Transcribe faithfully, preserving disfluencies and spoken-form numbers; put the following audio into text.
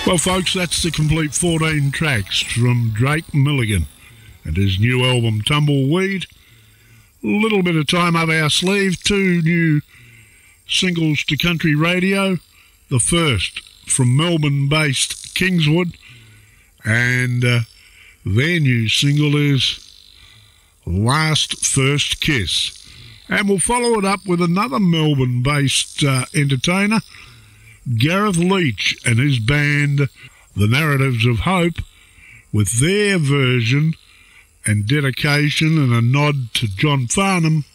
Well, folks, that's the complete fourteen tracks from Drake Milligan and his new album Tumbleweed. A little bit of time up our sleeve, two new singles to country radio. The first from Melbourne-based Kingswood, and uh, their new single is Last First Kiss. And we'll follow it up with another Melbourne-based uh, entertainer, Gareth Leach and his band, The Narratives of Hope, with their version and dedication and a nod to John Farnham